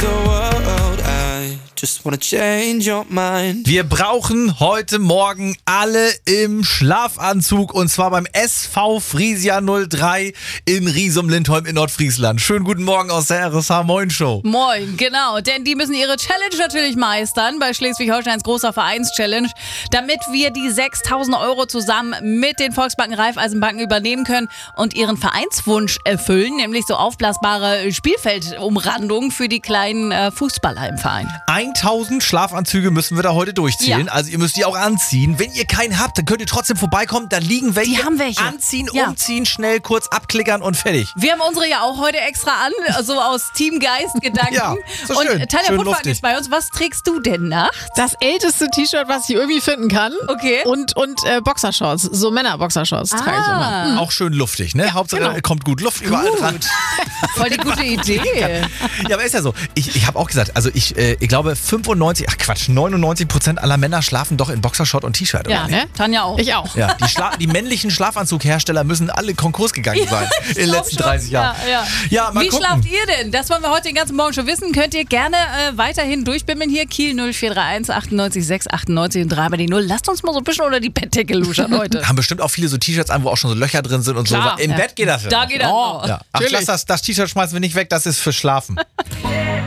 the world. I just wanna change your mind. Wir brauchen heute Morgen alle im Schlafanzug und zwar beim SV Friesia 03 in Riesum-Lindholm in Nordfriesland. Schönen guten Morgen aus der RSH Moin Show. Moin, genau, denn die müssen ihre Challenge natürlich meistern bei Schleswig-Holsteins großer Vereinschallenge, damit wir die 6.000 € zusammen mit den Volksbanken Raiffeisenbanken übernehmen können und ihren Vereinswunsch erfüllen, nämlich so aufblasbare Spielfeldumrandungen für die kleinen Fußballer im Verein. 1000 Schlafanzüge müssen wir da heute durchzählen, also ihr müsst die auch anziehen. Wenn ihr keinen habt, dann könnt ihr trotzdem vorbeikommen, da liegen welche. Die haben welche. Anziehen, Ja. umziehen, schnell kurz abklickern und fertig. Wir haben unsere ja auch heute extra an, so aus Teamgeist-Gedanken. Ja, so und schön. Tanja Schön Puttwag luftig. ist bei uns. Was trägst du denn nachts? Das älteste T-Shirt, was ich irgendwie finden kann. Okay. Und Boxershorts. So Männer-Boxershorts trage ich immer. Auch schön luftig, ne? Hauptsache, genau. kommt gut Luft überall dran. Voll die gute Idee. Ja, aber ist ja so. Ich habe auch gesagt, also ich glaube 99% aller Männer schlafen doch in Boxershort und T-Shirt, oder Ja, nicht? ne? Tanja auch. Ich auch. Ja, die männlichen Schlafanzughersteller müssen alle Konkurs gegangen sein in den letzten 30 Jahren. Ja, mal Wie gucken. schlaft ihr denn? Das wollen wir heute den ganzen Morgen schon wissen. Könnt ihr gerne weiterhin durchbimmeln hier. Kiel 0431 98 6 98 und 3 bei die 0. Lasst uns mal so ein bisschen unter die Bettdecke luschern heute. Haben bestimmt auch viele so T-Shirts an, wo auch schon so Löcher drin sind und Klar. so. Im Bett geht das ja. Da geht das noch. Ja. Ach, lass das T-Shirt schmeißen wir nicht weg, das ist für Schlafen.